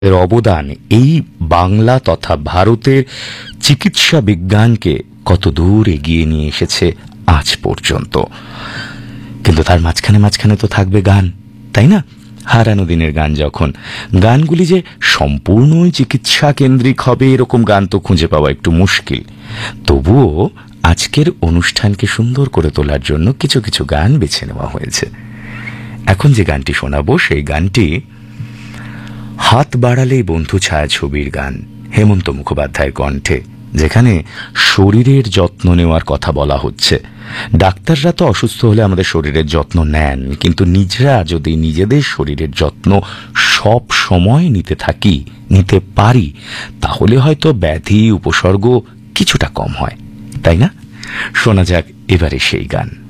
এর অবদান এই বাংলা তথা ভারতের চিকিৎসা বিজ্ঞানকে কত দূর এগিয়ে নিয়ে এসেছে আজ পর্যন্ত। কিন্তু তার মাঝখানে মাঝখানে তো থাকবে গান, তাই না? হারানো দিনের গান যখন, গানগুলি যে সম্পূর্ণই চিকিৎসা কেন্দ্রিক হবে এরকম গান তো খুঁজে পাওয়া একটু মুশকিল। তবুও আজকের অনুষ্ঠানকে সুন্দর করে তোলার জন্য কিছু কিছু গান বেছে নেওয়া হয়েছে। এখন যে গানটি শোনাবো সেই গানটি হাত বাড়ালেই বন্ধু ছায়াছবির গান, হেমন্ত মুখোপাধ্যায়ের কণ্ঠে, যেখানে শরীরের যত্ন নেওয়ার কথা বলা হচ্ছে। ডাক্তাররা তো অসুস্থ হলে আমাদের শরীরের যত্ন নেন, কিন্তু নিজেরা যদি নিজেদের শরীরের যত্ন সব সময় নিতে পারি, তাহলে হয়তো ব্যাধি উপসর্গ কিছুটা কম হয়, তাই না? শোনা যাক এবারে সেই গান।